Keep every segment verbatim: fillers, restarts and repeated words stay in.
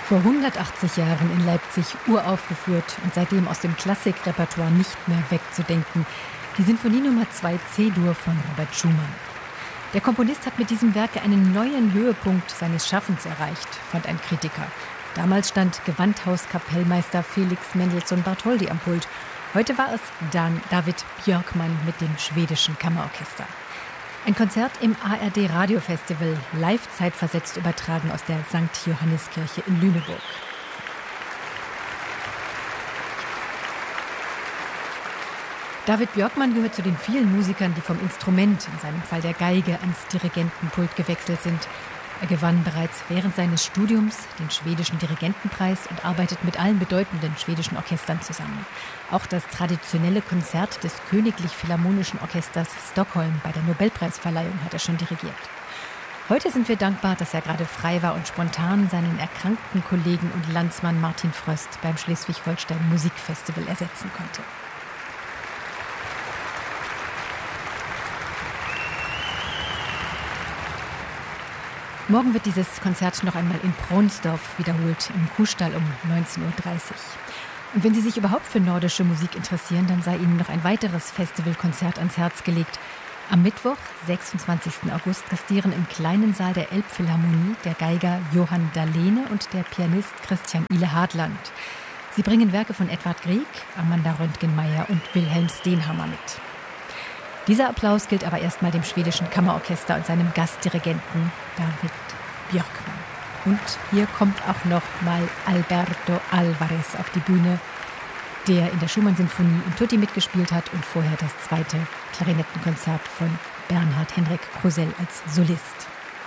Vor hundertachtzig Jahren in Leipzig uraufgeführt und seitdem aus dem Klassikrepertoire nicht mehr wegzudenken. Die Sinfonie Nummer zwei C-Dur von Robert Schumann. Der Komponist hat mit diesem Werk einen neuen Höhepunkt seines Schaffens erreicht, fand ein Kritiker. Damals stand Gewandhauskapellmeister Felix Mendelssohn Bartholdy am Pult. Heute war es Dan David Björkman mit dem schwedischen Kammerorchester. Ein Konzert im A R D Radiofestival, live zeitversetzt übertragen aus der Sankt Johanniskirche in Lüneburg. David Björkman gehört zu den vielen Musikern, die vom Instrument, in seinem Fall der Geige, ans Dirigentenpult gewechselt sind. Er gewann bereits während seines Studiums den schwedischen Dirigentenpreis und arbeitet mit allen bedeutenden schwedischen Orchestern zusammen. Auch das traditionelle Konzert des Königlich Philharmonischen Orchesters Stockholm bei der Nobelpreisverleihung hat er schon dirigiert. Heute sind wir dankbar, dass er gerade frei war und spontan seinen erkrankten Kollegen und Landsmann Martin Fröst beim Schleswig-Holstein Musikfestival ersetzen konnte. Morgen wird dieses Konzert noch einmal in Braunsdorf wiederholt, im Kuhstall um neunzehn Uhr dreißig. Und wenn Sie sich überhaupt für nordische Musik interessieren, dann sei Ihnen noch ein weiteres Festivalkonzert ans Herz gelegt. Am Mittwoch, sechsundzwanzigsten August, gastieren im kleinen Saal der Elbphilharmonie der Geiger Johann Dahlene und der Pianist Christian Ile Hartland. Sie bringen Werke von Edvard Grieg, Amanda Röntgenmeier und Wilhelm Stenhammar mit. Dieser Applaus gilt aber erstmal dem schwedischen Kammerorchester und seinem Gastdirigenten David Björkman. Und hier kommt auch noch mal Alberto Alvarez auf die Bühne, der in der Schumann-Sinfonie in Tutti mitgespielt hat und vorher das zweite Klarinettenkonzert von Bernhard Henrik Krusell als Solist.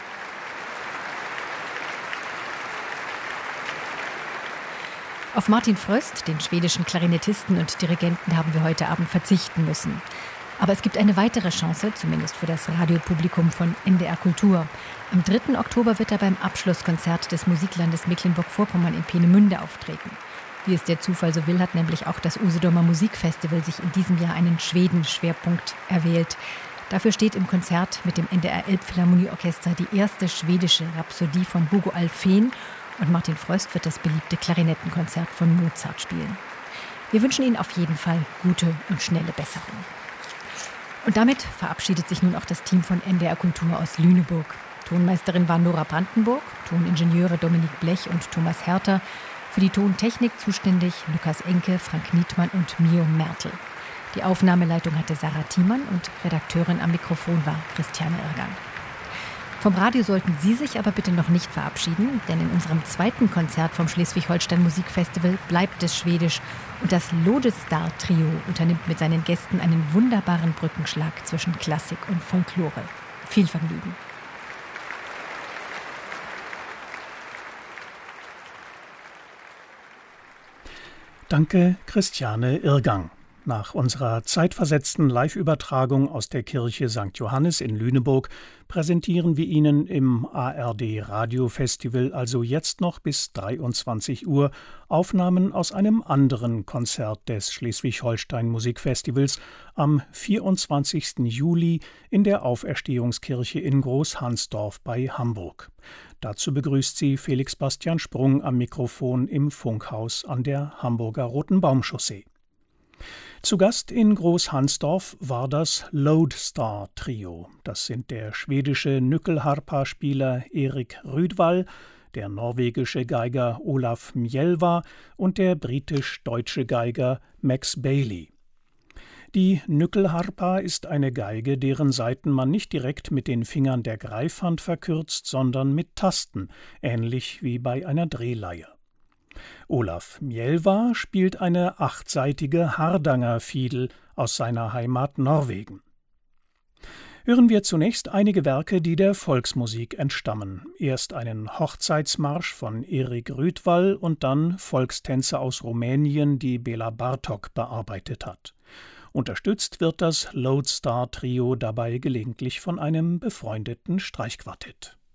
Auf Martin Fröst, den schwedischen Klarinettisten und Dirigenten, haben wir heute Abend verzichten müssen. Aber es gibt eine weitere Chance, zumindest für das Radiopublikum von N D R Kultur. Am dritten Oktober wird er beim Abschlusskonzert des Musiklandes Mecklenburg-Vorpommern in Peenemünde auftreten. Wie es der Zufall so will, hat nämlich auch das Usedomer Musikfestival sich in diesem Jahr einen Schweden-Schwerpunkt erwählt. Dafür steht im Konzert mit dem N D R Elbphilharmonieorchester die erste schwedische Rhapsodie von Hugo Alfvén und Martin Fröst wird das beliebte Klarinettenkonzert von Mozart spielen. Wir wünschen Ihnen auf jeden Fall gute und schnelle Besserung. Und damit verabschiedet sich nun auch das Team von N D R Kultur aus Lüneburg. Tonmeisterin war Nora Brandenburg, Toningenieure Dominik Blech und Thomas Herter. Für die Tontechnik zuständig Lukas Enke, Frank Nietmann und Mio Mertel. Die Aufnahmeleitung hatte Sarah Thiemann und Redakteurin am Mikrofon war Christiane Irgang. Vom Radio sollten Sie sich aber bitte noch nicht verabschieden, denn in unserem zweiten Konzert vom Schleswig-Holstein Musikfestival bleibt es schwedisch und das Lodestar-Trio unternimmt mit seinen Gästen einen wunderbaren Brückenschlag zwischen Klassik und Folklore. Viel Vergnügen! Danke, Christiane Irgang. Nach unserer zeitversetzten Live-Übertragung aus der Kirche Sankt Johannis in Lüneburg präsentieren wir Ihnen im A R D Radiofestival also jetzt noch bis dreiundzwanzig Uhr Aufnahmen aus einem anderen Konzert des Schleswig-Holstein Musikfestivals am vierundzwanzigsten Juli in der Auferstehungskirche in Großhansdorf bei Hamburg. Dazu begrüßt Sie Felix Bastian Sprung am Mikrofon im Funkhaus an der Hamburger Roten Baumchaussee. Zu Gast in Großhansdorf war das Lodestar Trio. Das sind der schwedische Nyckelharpa-Spieler Erik Rydwall, der norwegische Geiger Olaf Mjelva und der britisch-deutsche Geiger Max Bailey. Die Nyckelharpa ist eine Geige, deren Saiten man nicht direkt mit den Fingern der Greifhand verkürzt, sondern mit Tasten, ähnlich wie bei einer Drehleihe. Olaf Mjelva spielt eine achtsaitige Hardanger-Fiedel aus seiner Heimat Norwegen. Hören wir zunächst einige Werke, die der Volksmusik entstammen. Erst einen Hochzeitsmarsch von Erik Rydwall und dann Volkstänze aus Rumänien, die Bela Bartok bearbeitet hat. Unterstützt wird das Lodestar Trio dabei gelegentlich von einem befreundeten Streichquartett.